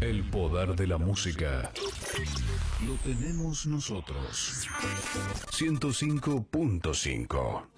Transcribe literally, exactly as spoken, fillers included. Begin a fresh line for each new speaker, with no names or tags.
El poder de la música lo tenemos nosotros. ciento cinco punto cinco